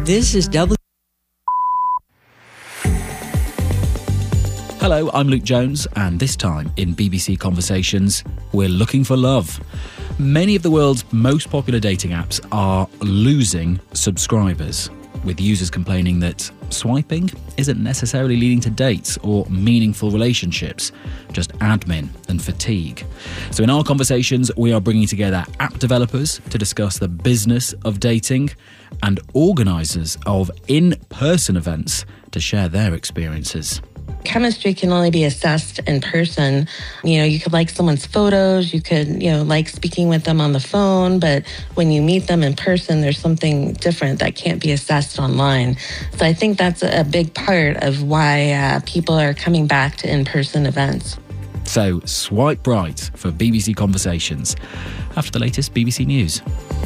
This is Hello, I'm Luke Jones, and this time in BBC Conversations, we're looking for love. Many of the world's most popular dating apps are losing subscribers, with users complaining that swiping isn't necessarily leading to dates or meaningful relationships, just admin and fatigue. So in our conversations, we are bringing together app developers to discuss the business of dating and organisers of in-person events to share their experiences. Chemistry can only be assessed in person. You could like someone's photos, you could, like speaking with them on the phone, but when you meet them in person, there's something different that can't be assessed online. So I think that's a big part of why people are coming back to in-person events. So swipe right for BBC Conversations after the latest BBC News.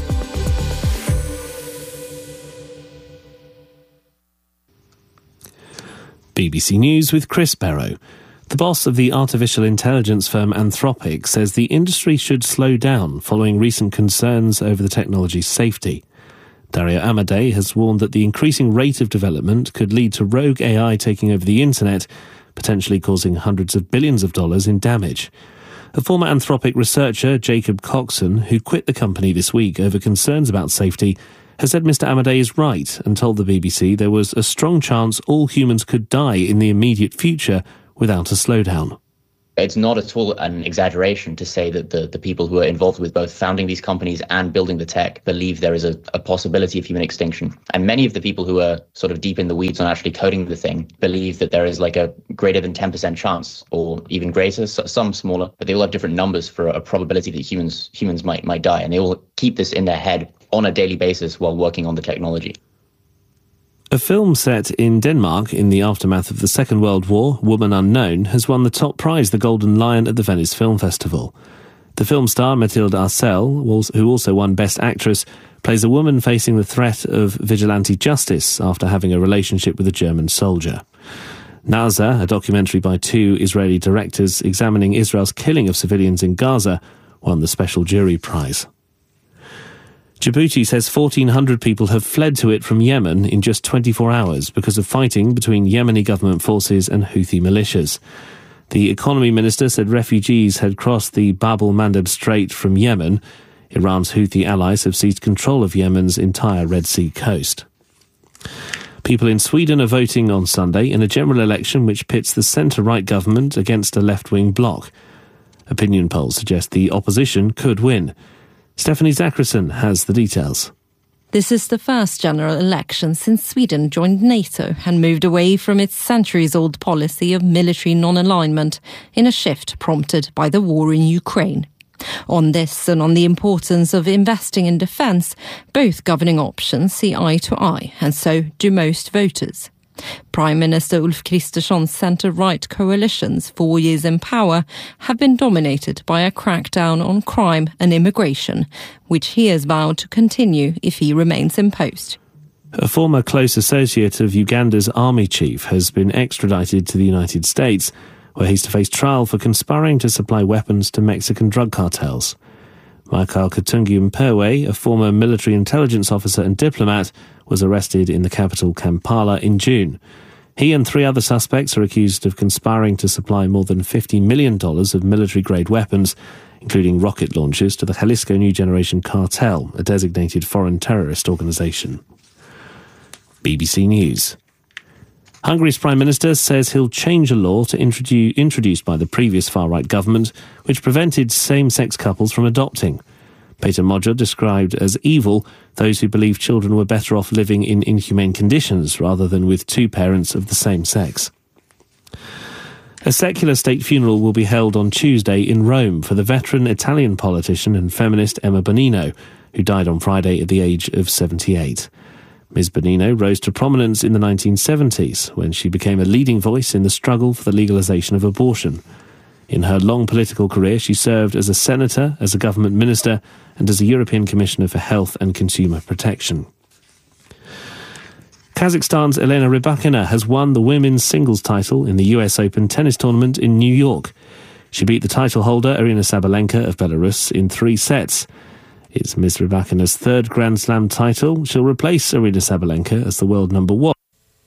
BBC News with Chris Barrow. The boss of the artificial intelligence firm Anthropic says the industry should slow down following recent concerns over the technology's safety. Dario Amodei has warned that the increasing rate of development could lead to rogue AI taking over the internet, potentially causing hundreds of billions of dollars in damage. A former Anthropic researcher, Jacob Coxon, who quit the company this week over concerns about safety, has said Mr. Amodei is right and told the BBC there was a strong chance all humans could die in the immediate future without a slowdown. It's not at all an exaggeration to say that the people who are involved with both founding these companies and building the tech believe there is a possibility of human extinction. And many of the people who are sort of deep in the weeds on actually coding the thing believe that there is like a greater than 10% chance, or even greater, some smaller, but they all have different numbers for a probability that humans might die. And they all keep this in their head on a daily basis while working on the technology. A film set in Denmark in the aftermath of the Second World War, Woman Unknown, has won the top prize, the Golden Lion, at the Venice Film Festival. The film star Mathilde Arcel, who also won Best Actress, plays a woman facing the threat of vigilante justice after having a relationship with a German soldier. Naza, a documentary by two Israeli directors examining Israel's killing of civilians in Gaza, won the Special Jury Prize. Djibouti says 1,400 people have fled to it from Yemen in just 24 hours because of fighting between Yemeni government forces and Houthi militias. The economy minister said refugees had crossed the Bab el-Mandeb Strait from Yemen. Iran's Houthi allies have seized control of Yemen's entire Red Sea coast. People in Sweden are voting on Sunday in a general election which pits the centre-right government against a left-wing bloc. Opinion polls suggest the opposition could win. Stephanie Zachrison has the details. This is the first general election since Sweden joined NATO and moved away from its centuries-old policy of military non-alignment in a shift prompted by the war in Ukraine. On this and on the importance of investing in defence, both governing options see eye to eye, and so do most voters. Prime Minister Ulf Kristersson's centre-right coalition's 4 years in power have been dominated by a crackdown on crime and immigration, which he has vowed to continue if he remains in post. A former close associate of Uganda's army chief has been extradited to the United States, where he's to face trial for conspiring to supply weapons to Mexican drug cartels. Michael Katungi Mpewe, a former military intelligence officer and diplomat, was arrested in the capital Kampala in June. He and 3 other suspects are accused of conspiring to supply more than $50 million of military-grade weapons, including rocket launchers, to the Jalisco New Generation Cartel, a designated foreign terrorist organisation. BBC News. Hungary's Prime Minister says he'll change a law introduced by the previous far-right government, which prevented same-sex couples from adopting. Peter Magyar described as evil those who believe children were better off living in inhumane conditions rather than with 2 parents of the same sex. A secular state funeral will be held on Tuesday in Rome for the veteran Italian politician and feminist Emma Bonino, who died on Friday at the age of 78. Ms. Bonino rose to prominence in the 1970s when she became a leading voice in the struggle for the legalisation of abortion. In her long political career, she served as a senator, as a government minister, and as a European Commissioner for Health and Consumer Protection. Kazakhstan's Elena Rybakina has won the women's singles title in the US Open tennis tournament in New York. She beat the title holder Aryna Sabalenka of Belarus in 3 sets. It's Ms. Rybakina's third Grand Slam title. She'll replace Aryna Sabalenka as the world number one.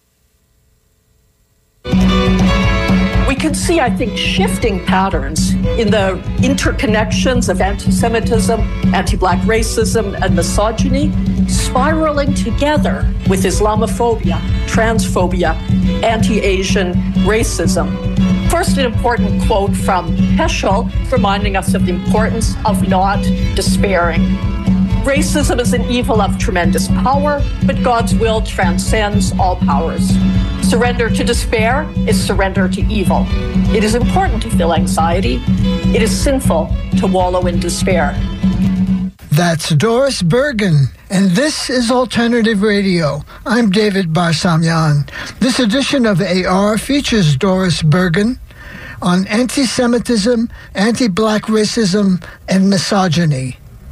We can see, I think, shifting patterns in the interconnections of anti-Semitism, anti-Black racism, and misogyny spiraling together with Islamophobia, transphobia, anti-Asian racism. First, an important quote from Heschel reminding us of the importance of not despairing. Racism is an evil of tremendous power, but God's will transcends all powers. Surrender to despair is surrender to evil. It is important to feel anxiety. It is sinful to wallow in despair. That's Doris Bergen, and this is Alternative Radio. I'm David Barsamian. This edition of AR features Doris Bergen on anti-Semitism, anti-Black racism, and misogyny.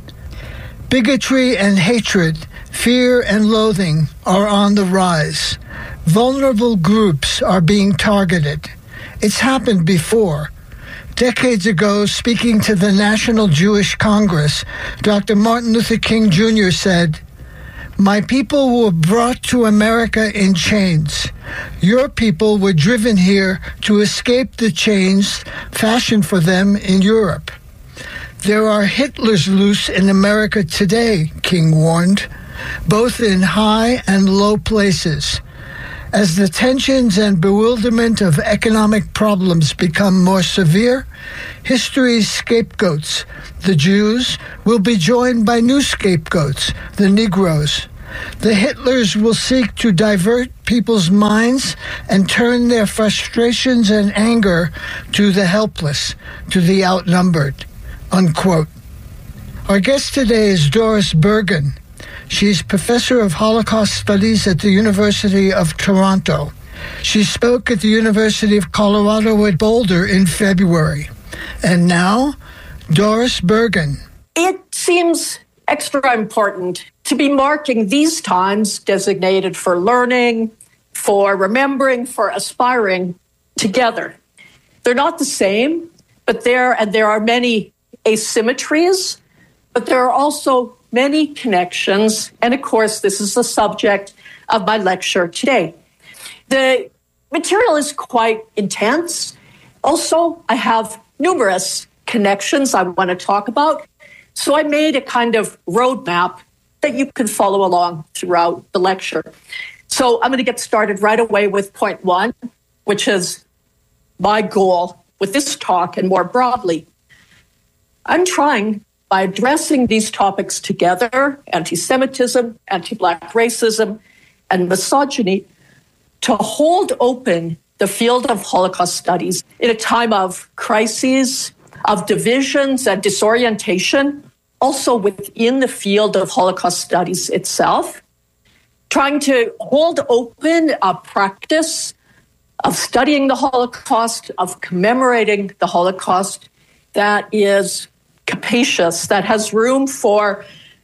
Bigotry and hatred, fear and loathing are on the rise. Vulnerable groups are being targeted. It's happened before. Decades ago, speaking to the National Jewish Congress, Dr. Martin Luther King Jr. said, "My people were brought to America in chains. Your people were driven here to escape the chains fashioned for them in Europe. There are Hitlers loose in America today," King warned, "both in high and low places. As the tensions and bewilderment of economic problems become more severe, history's scapegoats, the Jews, will be joined by new scapegoats, the Negroes. The Hitlers will seek to divert people's minds and turn their frustrations and anger to the helpless, to the outnumbered," unquote. Our guest today is Doris Bergen. She's professor of Holocaust Studies at the University of Toronto. She spoke at the University of Colorado at Boulder in February. And now, Doris Bergen. It seems extra important to be marking these times designated for learning, for remembering, for aspiring together. They're not the same, but there are many asymmetries, but there are also many connections. And of course, this is the subject of my lecture today. The material is quite intense. Also, I have numerous connections I want to talk about. So I made a kind of roadmap that you can follow along throughout the lecture. So I'm going to get started right away with point one, which is my goal with this talk and more broadly. I'm trying, by addressing these topics together, anti-Semitism, anti-Black racism, and misogyny, to hold open the field of Holocaust studies in a time of crises, of divisions and disorientation, also within the field of Holocaust studies itself, trying to hold open a practice of studying the Holocaust, of commemorating the Holocaust that is capacious, that has room for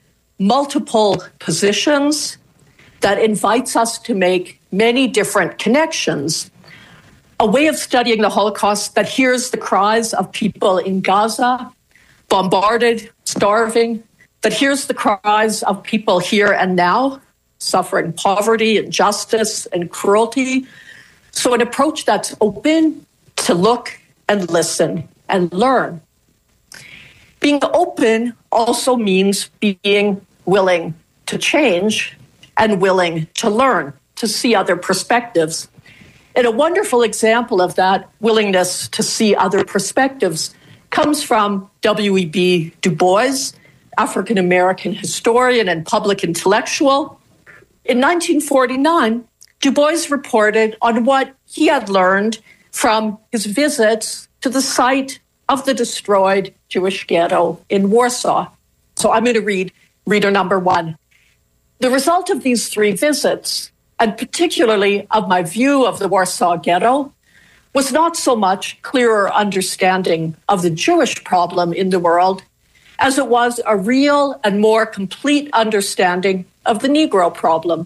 multiple positions, that invites us to make many different connections. A way of studying the Holocaust that hears the cries of people in Gaza, bombarded, starving, that hears the cries of people here and now, suffering poverty, injustice, and cruelty. So an approach that's open to look and listen and learn. Being open also means being willing to change and willing to learn, to see other perspectives. And a wonderful example of that willingness to see other perspectives comes from W.E.B. Du Bois, African-American historian and public intellectual. In 1949, Du Bois reported on what he had learned from his visits to the site of the destroyed Jewish ghetto in Warsaw. So I'm going to read reader number one. The result of these three visits, and particularly of my view of the Warsaw ghetto, was not so much clearer understanding of the Jewish problem in the world as it was a real and more complete understanding of the Negro problem.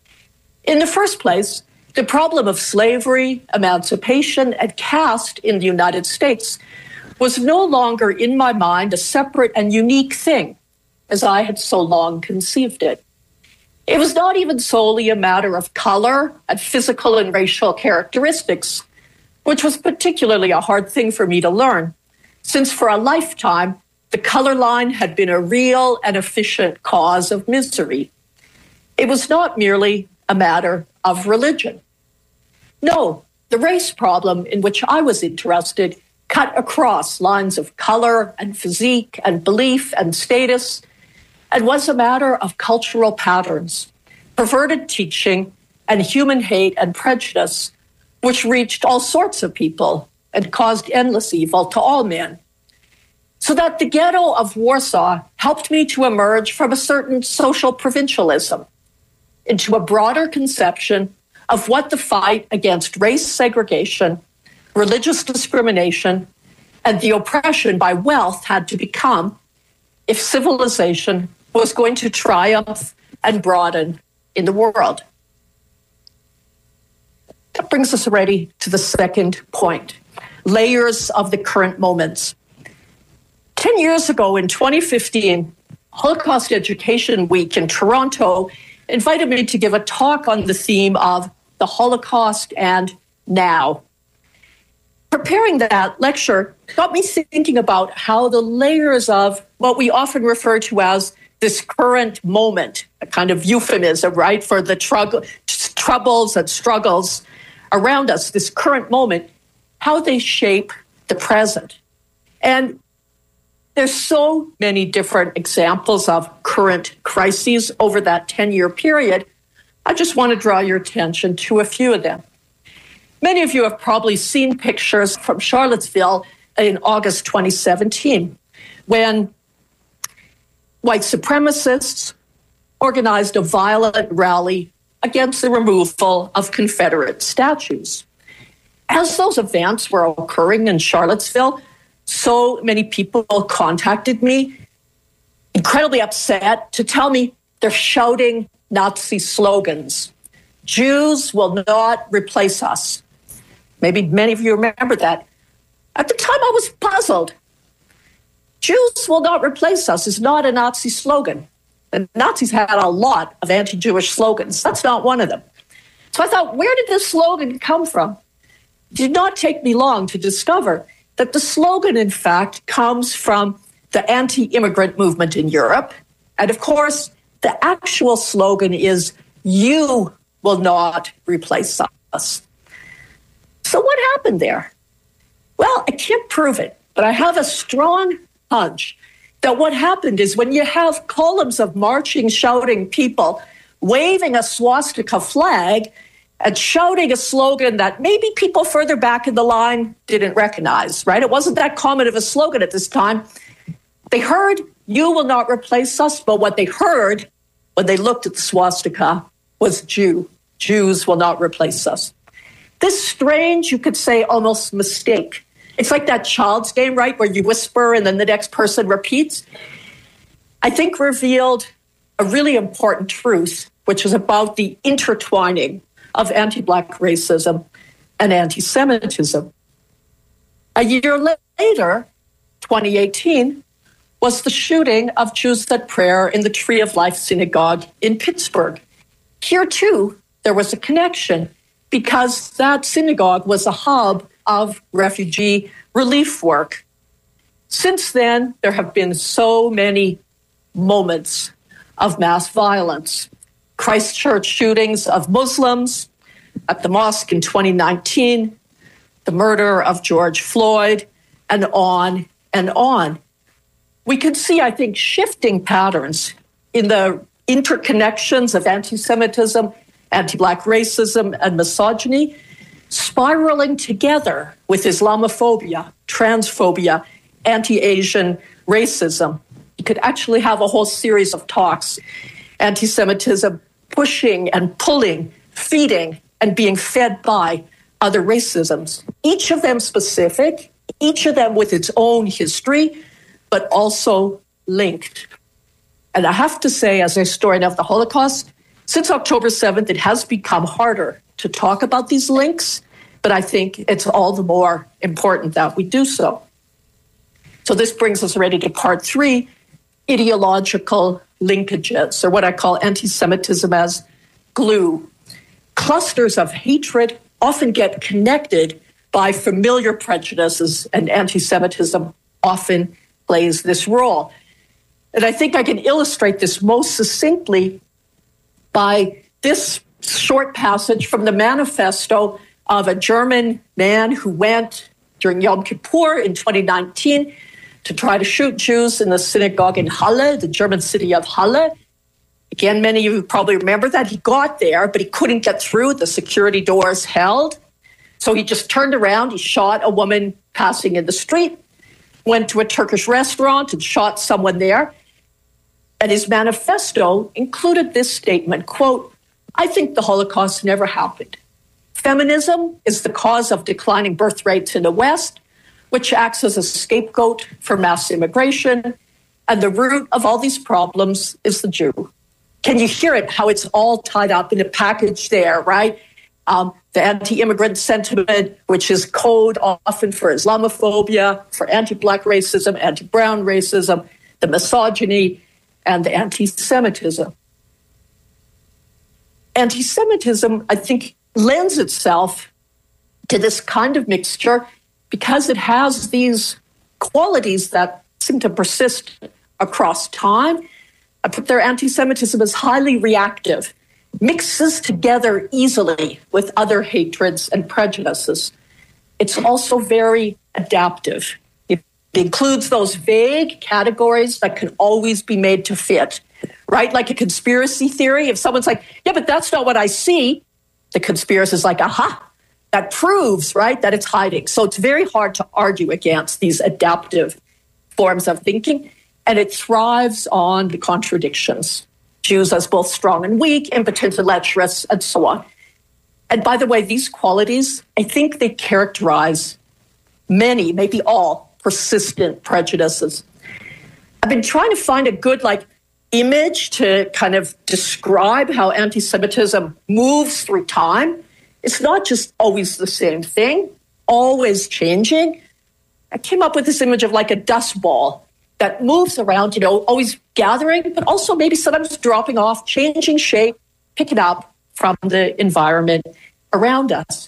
In the first place, the problem of slavery, emancipation, and caste in the United States was no longer in my mind a separate and unique thing. as I had so long conceived it. It was not even solely a matter of color and physical and racial characteristics, which was particularly a hard thing for me to learn, since for a lifetime, the color line had been a real and efficient cause of misery. It was not merely a matter of religion. No, the race problem in which I was interested cut across lines of color and physique and belief and status, and was a matter of cultural patterns, perverted teaching, and human hate and prejudice, which reached all sorts of people and caused endless evil to all men. So that the ghetto of Warsaw helped me to emerge from a certain social provincialism into a broader conception of what the fight against race segregation, religious discrimination, and the oppression by wealth had to become if civilization was going to triumph and broaden in the world. That brings us already to the second point, layers of the current moments. 10 years ago in 2015, Holocaust Education Week in Toronto invited me to give a talk on the theme of the Holocaust and now. Preparing that lecture got me thinking about how the layers of what we often refer to as this current moment, a kind of euphemism, right, for the troubles and struggles around us, this current moment, how they shape the present. And there's so many different examples of current crises over that 10-year period. I just want to draw your attention to a few of them. Many of you have probably seen pictures from Charlottesville in August 2017, when white supremacists organized a violent rally against the removal of Confederate statues. As those events were occurring in Charlottesville, so many people contacted me, incredibly upset, to tell me they're shouting Nazi slogans. Jews will not replace us. Maybe many of you remember that. At the time, I was puzzled. Jews will not replace us is not a Nazi slogan. The Nazis had a lot of anti-Jewish slogans. That's not one of them. So I thought, where did this slogan come from? It did not take me long to discover that the slogan, in fact, comes from the anti-immigrant movement in Europe. And of course, the actual slogan is, "You will not replace us." So what happened there? Well, I can't prove it, but I have a strong hunch that what happened is when you have columns of marching, shouting people waving a swastika flag and shouting a slogan that maybe people further back in the line didn't recognize, right? It wasn't that common of a slogan at this time. They heard, "You will not replace us," but what they heard when they looked at the swastika was Jew. Jews will not replace us. This strange, you could say, almost mistake. It's like that child's game, right, where you whisper and then the next person repeats. I think revealed a really important truth, which is about the intertwining of anti-Black racism and anti-Semitism. A year later, 2018, was the shooting of Jews at Prayer in the Tree of Life Synagogue in Pittsburgh. Here, too, there was a connection because that synagogue was a hub of refugee relief work. Since then, there have been so many moments of mass violence. Christchurch shootings of Muslims at the mosque in 2019, the murder of George Floyd, and on and on. We can see, I think, shifting patterns in the interconnections of anti-Semitism, anti-Black racism, and misogyny, spiraling together with Islamophobia, transphobia, anti-Asian racism. You could actually have a whole series of talks. Anti-Semitism pushing and pulling, feeding, and being fed by other racisms. Each of them specific, each of them with its own history, but also linked. And I have to say, as a historian of the Holocaust, since October 7th, it has become harder to talk about these links, but I think it's all the more important that we do so. So this brings us already to part 3, ideological linkages, or what I call anti-Semitism as glue. Clusters of hatred often get connected by familiar prejudices, and anti-Semitism often plays this role. And I think I can illustrate this most succinctly by this short passage from the manifesto of a German man who went during Yom Kippur in 2019 to try to shoot Jews in the synagogue in Halle, the German city of Halle. Again, many of you probably remember that. He got there, but he couldn't get through. The security doors held. So he just turned around. He shot a woman passing in the street, went to a Turkish restaurant and shot someone there. And his manifesto included this statement, quote, "I think the Holocaust never happened. Feminism is the cause of declining birth rates in the West, which acts as a scapegoat for mass immigration. And the root of all these problems is the Jew." Can you hear it, how it's all tied up in a package there, right? The anti-immigrant sentiment, which is code often for Islamophobia, for anti-Black racism, anti-Brown racism, the misogyny, and the anti-Semitism. Anti-Semitism, I think, lends itself to this kind of mixture because it has these qualities that seem to persist across time. I put their anti-Semitism as highly reactive, mixes together easily with other hatreds and prejudices. It's also very adaptive. It includes those vague categories that can always be made to fit, right? Like a conspiracy theory. If someone's like, yeah, but that's not what I see, the conspiracist is like, aha, that proves, right, that it's hiding. So it's very hard to argue against these adaptive forms of thinking, and it thrives on the contradictions. Jews as both strong and weak, impotent and lecherous, and so on. And by the way, these qualities, I think they characterize many, maybe all, persistent prejudices. I've been trying to find a good, image to kind of describe how anti-Semitism moves through time. It's not just always the same thing, always changing. I came up with this image of like a dust ball that moves around, always gathering, but also maybe sometimes dropping off, changing shape, picking up from the environment around us.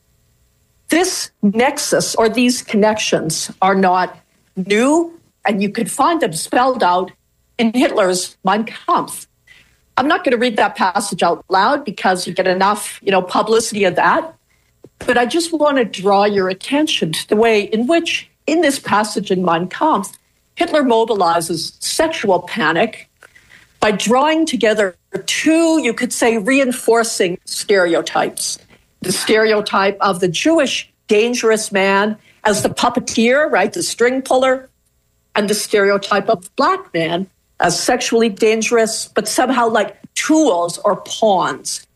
This nexus or these connections are not new, and you could find them spelled out in Hitler's Mein Kampf. I'm not going to read that passage out loud because you get enough, publicity of that. But I just want to draw your attention to the way in which, in this passage in Mein Kampf, Hitler mobilizes sexual panic by drawing together two, you could say, reinforcing stereotypes. The stereotype of the Jewish dangerous man as the puppeteer, right, the string puller, and the stereotype of the Black man as sexually dangerous, but somehow like tools or pawns.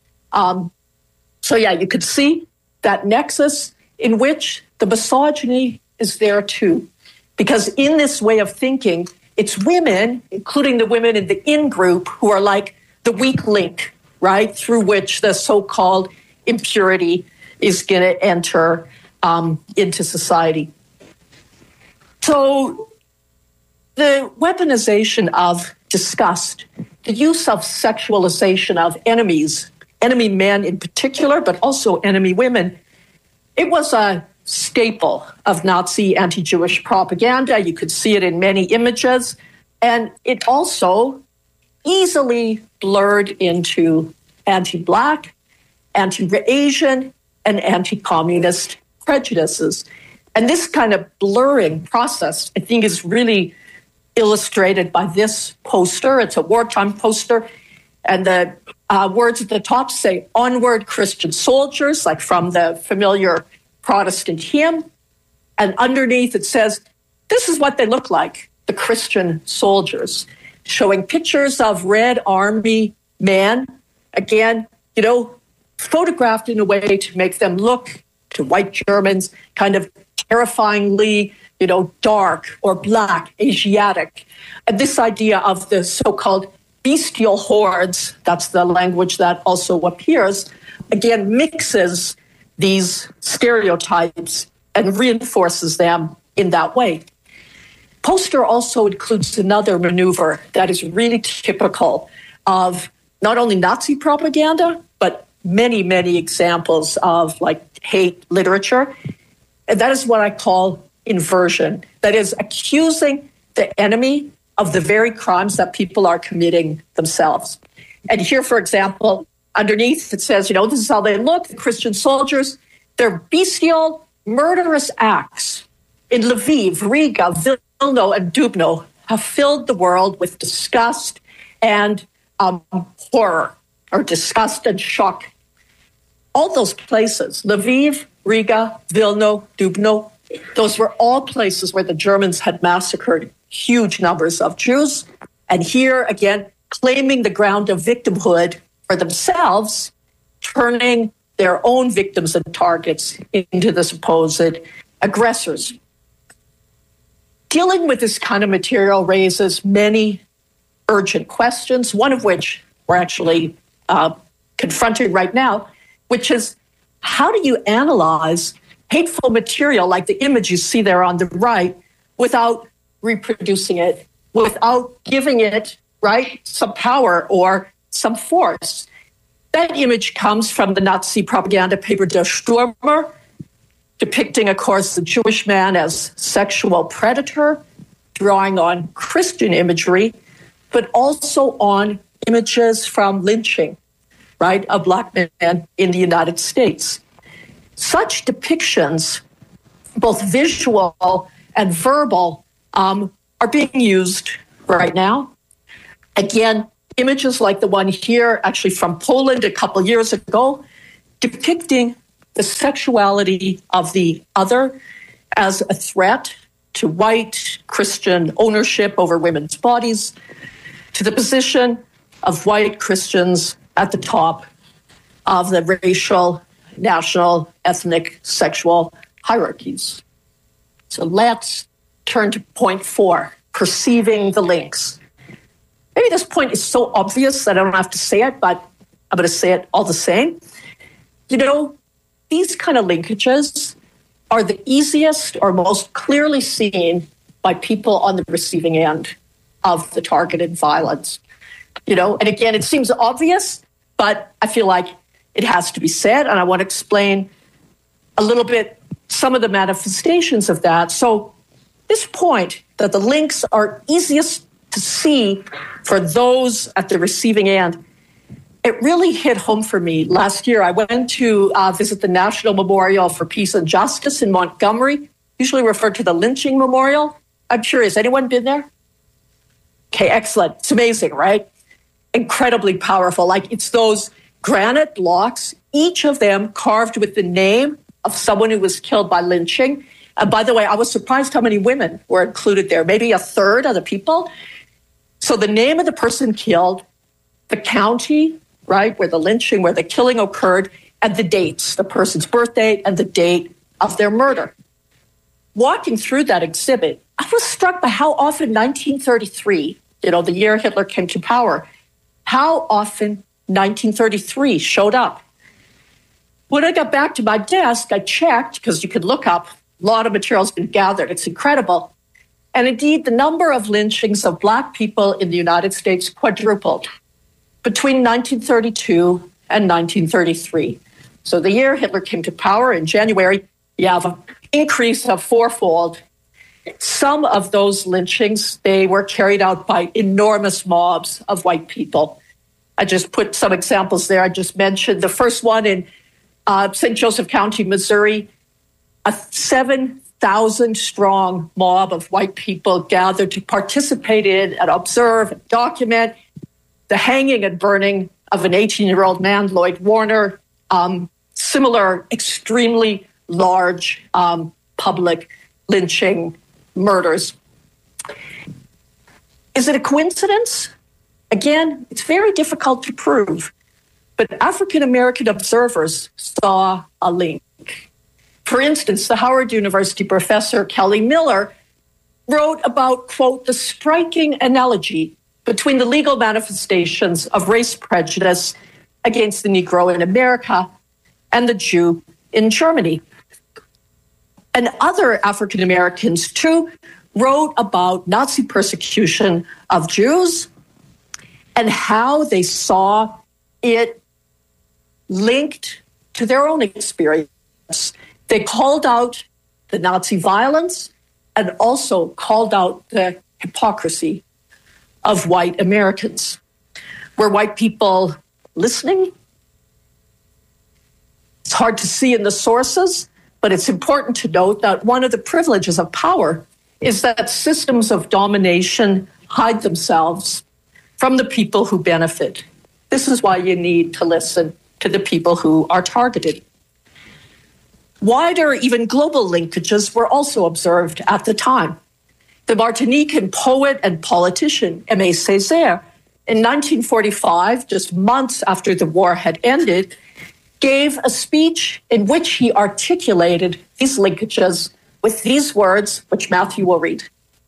You could see that nexus in which the misogyny is there too. Because in this way of thinking, it's women, including the women in the in-group, who are like the weak link, right, through which the so-called impurity is going to enter into society. So the weaponization of disgust, the use of sexualization of enemies, enemy men in particular, but also enemy women, it was a staple of Nazi anti-Jewish propaganda. You could see it in many images. And it also easily blurred into anti-Black, anti-Asian, and anti-communist prejudices. And this kind of blurring process, I think, is really illustrated by this poster. It's a wartime poster. And the words at the top say, "Onward, Christian soldiers," like from the familiar Protestant hymn. And underneath it says, this is what they look like, the Christian soldiers, showing pictures of Red Army men, again, photographed in a way to make them look to white Germans kind of terrifyingly, dark or Black, Asiatic. And this idea of the so-called bestial hordes, that's the language that also appears, again, mixes these stereotypes and reinforces them in that way. poster also includes another maneuver that is really typical of not only Nazi propaganda, but many, many examples of like hate literature. And that is what I call inversion. That is accusing the enemy of the very crimes that people are committing themselves. And here, for example, underneath it says, this is how they look, the Christian soldiers, their bestial, murderous acts in Lviv, Riga, Vilno, and Dubno have filled the world with disgust and horror, or disgust and shock. All those places, Lviv, Riga, Vilno, Dubno, those were all places where the Germans had massacred huge numbers of Jews. And here, again, claiming the ground of victimhood for themselves, turning their own victims and targets into the supposed aggressors. Dealing with this kind of material raises many urgent questions, one of which we're actually confronting right now, which is how do you analyze hateful material like the image you see there on the right without reproducing it, without giving it, some power or some force? That image comes from the Nazi propaganda paper Der Stürmer, depicting, of course, the Jewish man as sexual predator, drawing on Christian imagery, but also on images from lynching, of Black men in the United States. Such depictions, both visual and verbal, are being used right now. Again, images like the one here, actually from Poland a couple years ago, depicting the sexuality of the other as a threat to white Christian ownership over women's bodies, to the position of white Christians at the top of the racial, national, ethnic, sexual hierarchies. So let's turn to point 4, perceiving the links. Maybe this point is so obvious that I don't have to say it, but I'm going to say it all the same. These kind of linkages are the easiest or most clearly seen by people on the receiving end of the targeted violence. And again, it seems obvious, but I feel like it has to be said, and I want to explain a little bit some of the manifestations of that. So this point that the links are easiest to see for those at the receiving end, it really hit home for me. Last year, I went to visit the National Memorial for Peace and Justice in Montgomery, usually referred to the lynching memorial. I'm curious, anyone been there? Okay, excellent. It's amazing, right? Incredibly powerful. It's those granite blocks, each of them carved with the name of someone who was killed by lynching. And by the way, I was surprised how many women were included there, maybe a third of the people. So the name of the person killed, the county, where the lynching, where the killing occurred, and the dates, the person's birth date and the date of their murder. Walking through that exhibit, I was struck by how often 1933, the year Hitler came to power, how often 1933 showed up. When I got back to my desk, I checked, because you could look up, a lot of material has been gathered. It's incredible. And indeed, the number of lynchings of Black people in the United States quadrupled between 1932 and 1933. So the year Hitler came to power in January, you have an increase of fourfold. Some of those lynchings, they were carried out by enormous mobs of white people. I just put some examples there. I just mentioned the first one in St. Joseph County, Missouri, a 7,000-strong mob of white people gathered to participate in and observe and document the hanging and burning of an 18-year-old man, Lloyd Warner, similar extremely large public lynching murders. Is it a coincidence? Again, it's very difficult to prove, but African-American observers saw a link. For instance, the Howard University professor Kelly Miller wrote about, quote, the striking analogy between the legal manifestations of race prejudice against the Negro in America and the Jew in Germany. And other African Americans, too, wrote about Nazi persecution of Jews and how they saw it linked to their own experience. They called out the Nazi violence and also called out the hypocrisy of white Americans. Were white people listening? It's hard to see in the sources, but it's important to note that one of the privileges of power is that systems of domination hide themselves from the people who benefit. This is why you need to listen to the people who are targeted. Wider, even global linkages were also observed at the time. The Martinican poet and politician Aimé Césaire, in 1945, just months after the war had ended, gave a speech in which he articulated these linkages with these words, which Matthew will read.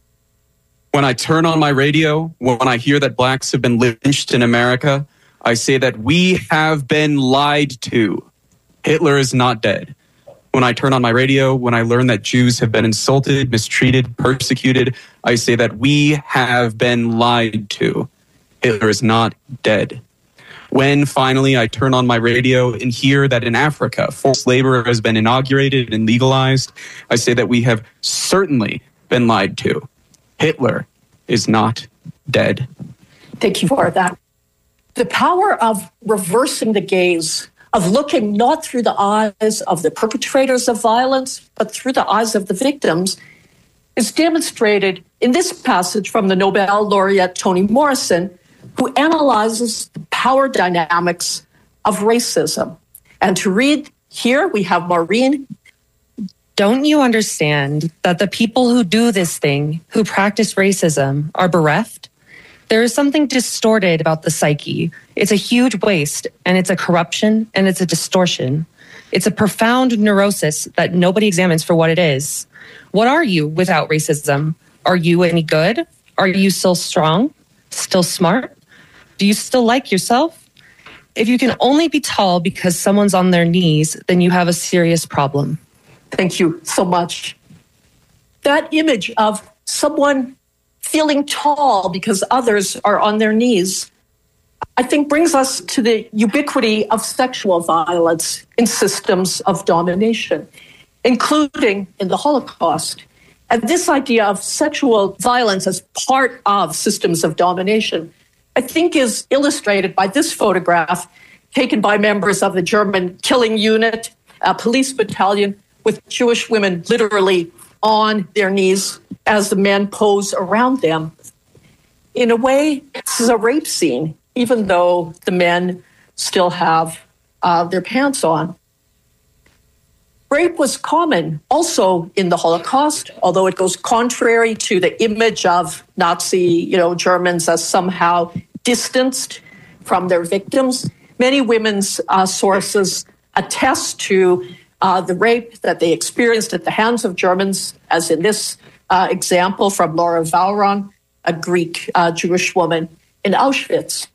When I turn on my radio, when I hear that blacks have been lynched in America, I say that we have been lied to. Hitler is not dead. When I turn on my radio, when I learn that Jews have been insulted, mistreated, persecuted, I say that we have been lied to. Hitler is not dead. When finally I turn on my radio and hear that in Africa, forced labor has been inaugurated and legalized, I say that we have certainly been lied to. Hitler is not dead. Thank you for that. The power of reversing the gaze, of looking not through the eyes of the perpetrators of violence, but through the eyes of the victims, is demonstrated in this passage from the Nobel laureate Toni Morrison, who analyzes the power dynamics of racism. And to read here, we have Maureen. Don't you understand that the people who do this thing, who practice racism, are bereft? There is something distorted about the psyche. It's a huge waste, and it's a corruption, and it's a distortion. It's a profound neurosis that nobody examines for what it is. What are you without racism? Are you any good? Are you still strong? Still smart? Do you still like yourself? If you can only be tall because someone's on their knees, then you have a serious problem. Thank you so much. That image of someone feeling tall because others are on their knees, I think brings us to the ubiquity of sexual violence in systems of domination, including in the Holocaust. And this idea of sexual violence as part of systems of domination, I think, is illustrated by this photograph taken by members of the German killing unit, a police battalion, with Jewish women literally on their knees as the men pose around them. In a way, this is a rape scene, even though the men still have their pants on. Rape was common also in the Holocaust, although it goes contrary to the image of Nazi, Germans as somehow distanced from their victims. Many women's sources attest to the rape that they experienced at the hands of Germans, as in this example from Laura Vauron, a Greek Jewish woman in Auschwitz.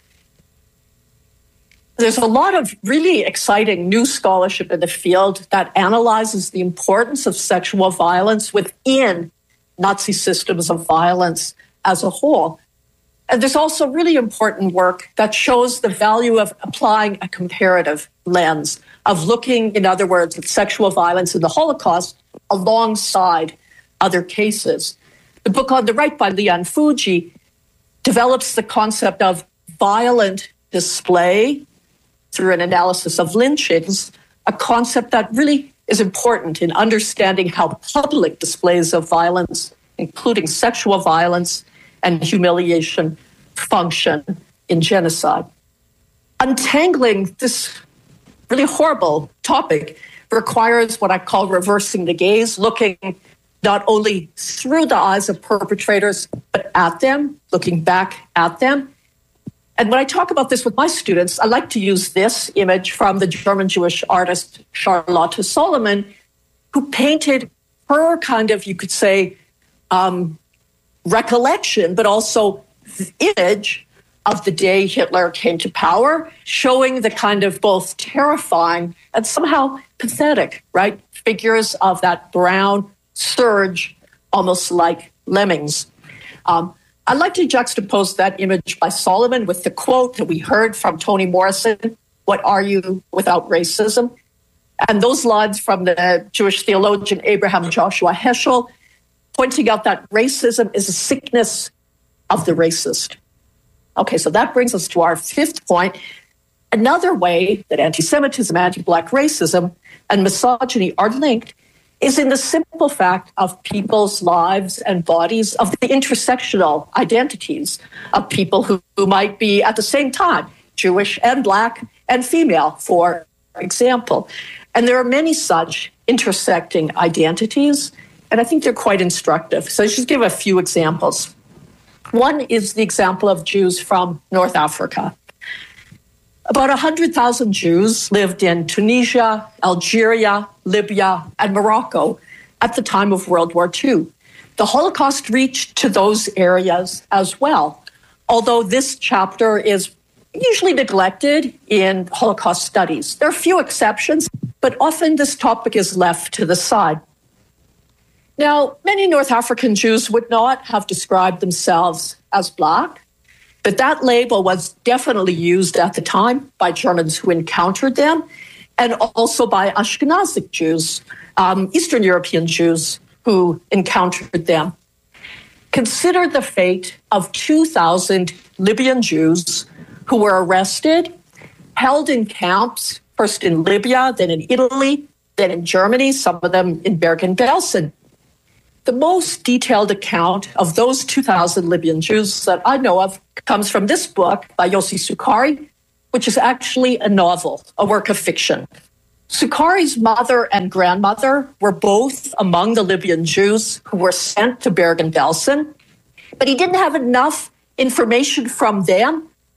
There's a lot of really exciting new scholarship in the field that analyzes the importance of sexual violence within Nazi systems of violence as a whole. And there's also really important work that shows the value of applying a comparative lens, of looking, in other words, at sexual violence in the Holocaust alongside other cases. The book on the right by Lian Fuji develops the concept of violent display through an analysis of lynchings, a concept that really is important in understanding how public displays of violence, including sexual violence and humiliation, function in genocide. Untangling this really horrible topic requires what I call reversing the gaze, looking not only through the eyes of perpetrators, but at them, looking back at them. And when I talk about this with my students, I like to use this image from the German Jewish artist Charlotte Solomon, who painted her kind of, you could say, recollection, but also image of the day Hitler came to power, showing the kind of both terrifying and somehow pathetic, right, figures of that brown surge almost like lemmings. I'd like to juxtapose that image by Solomon with the quote that we heard from Toni Morrison, "What are you without racism?" And those lines from the Jewish theologian Abraham Joshua Heschel, pointing out that racism is a sickness of the racist. Okay, so that brings us to our fifth point. Another way that anti-Semitism, anti-Black racism, and misogyny are linked is in the simple fact of people's lives and bodies, of the intersectional identities of people who might be at the same time Jewish and Black and female, for example. And there are many such intersecting identities, and I think they're quite instructive. So let's just give a few examples. One is the example of Jews from North Africa. About 100,000 Jews lived in Tunisia, Algeria, Libya, and Morocco at the time of World War II. The Holocaust reached to those areas as well, although this chapter is usually neglected in Holocaust studies. There are a few exceptions, but often this topic is left to the side. Now, many North African Jews would not have described themselves as Black, but that label was definitely used at the time by Germans who encountered them, and also by Ashkenazic Jews, Eastern European Jews who encountered them. Consider the fate of 2,000 Libyan Jews who were arrested, held in camps, first in Libya, then in Italy, then in Germany, some of them in Bergen-Belsen. The most detailed account of those 2,000 Libyan Jews that I know of comes from this book by Yossi Sukari, which is actually a novel, a work of fiction. Sukari's mother and grandmother were both among the Libyan Jews who were sent to Bergen-Belsen, but he didn't have enough information from them